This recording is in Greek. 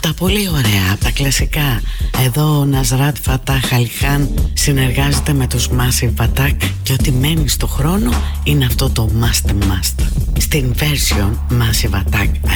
τα πολύ ωραία, από τα κλασικά. Εδώ ο Ναζράτ Φατάχ Αλι Χάν συνεργάζεται με τους Massive Attack και ό,τι μένει στο χρόνο είναι αυτό το Must Must. Στην version Massive Attack